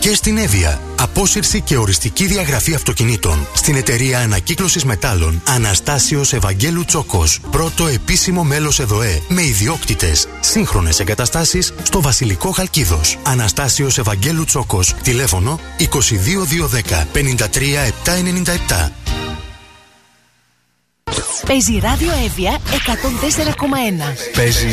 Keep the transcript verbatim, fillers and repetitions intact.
Και στην Εύβοια. Απόσυρση και οριστική διαγραφή αυτοκινήτων. Στην εταιρεία ανακύκλωσης μετάλλων Αναστάσιος Ευαγγέλου Τσόκος. Πρώτο επίσημο μέλος ΕΔΟΕ. Με ιδιόκτητες. Σύγχρονες εγκαταστάσεις στο Βασιλικό Χαλκίδος. Αναστάσιος Ευαγγέλου Τσόκος. Τηλέφωνο είκοσι δύο διακόσια δέκα πενήντα τρία επτακόσια ενενήντα επτά. Παίζει Ράδιο Εύβοια εκατόν τέσσερα κόμμα ένα. Παίζει